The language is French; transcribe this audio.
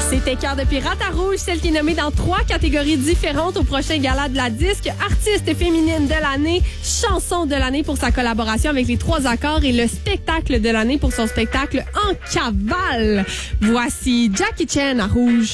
C'était Cœur de pirate à Rouge, celle qui est nommée dans 3 catégories différentes au prochain gala de la disque. Artiste féminine de l'année, chanson de l'année pour sa collaboration avec les 3 accords et le spectacle de l'année pour son spectacle En cavale. Voici Jackie Chan à Rouge.